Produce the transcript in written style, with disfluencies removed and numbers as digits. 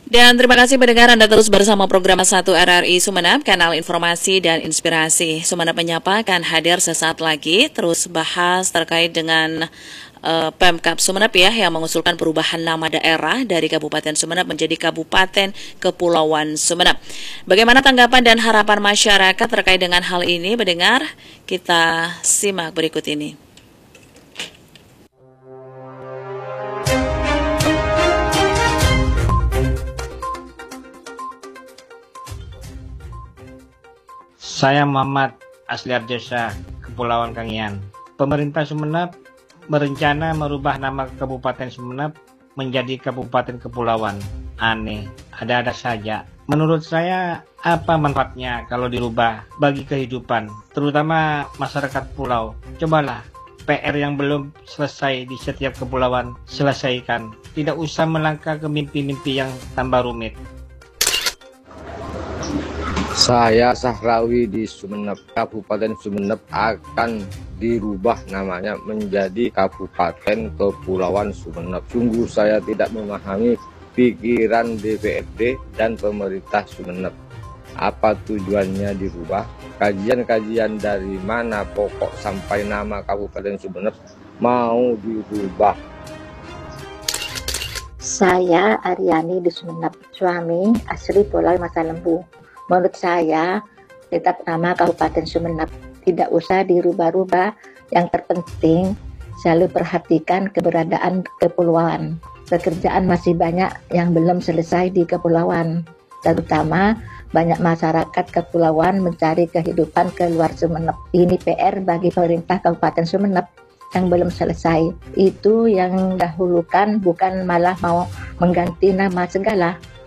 Dan terima kasih pendengar Anda terus bersama program 1 RRI Sumeneb, kanal informasi dan inspirasi. Sumeneb Menyapa akan hadir sesaat lagi, terus bahas terkait dengan Pemkab Sumeneb ya, yang mengusulkan perubahan nama daerah dari Kabupaten Sumeneb menjadi Kabupaten Kepulauan Sumeneb. Bagaimana tanggapan dan harapan masyarakat terkait dengan hal ini, pendengar? Kita simak berikut ini. Saya Muhammad asli Arjasa, Kepulauan Kangian. Pemerintah Sumeneb berencana merubah nama Kabupaten Sumeneb menjadi Kabupaten Kepulauan. Aneh, ada-ada saja. Menurut saya, apa manfaatnya kalau dirubah bagi kehidupan, terutama masyarakat pulau? Cobalah, PR yang belum selesai di setiap kepulauan selesaikan. Tidak usah melangkah ke mimpi-mimpi yang tambah rumit. Saya Sahrawi di Sumeneb. Kabupaten Sumeneb akan dirubah namanya menjadi Kabupaten Kepulauan Sumeneb. Sungguh saya tidak memahami pikiran DPRD dan pemerintah Sumeneb. Apa tujuannya dirubah? Kajian-kajian dari mana pokok sampai nama Kabupaten Sumeneb mau dirubah? Saya Aryani di Sumeneb, suami asli Pulau Masa Lembu. Menurut saya, tetap nama Kabupaten Sumeneb tidak usah dirubah-rubah. Yang terpenting, selalu perhatikan keberadaan kepulauan. Pekerjaan masih banyak yang belum selesai di kepulauan, terutama banyak masyarakat kepulauan mencari kehidupan keluar Sumeneb. Ini PR bagi pemerintah Kabupaten Sumeneb yang belum selesai. Itu yang dahulukan, bukan malah mau mengganti nama segala.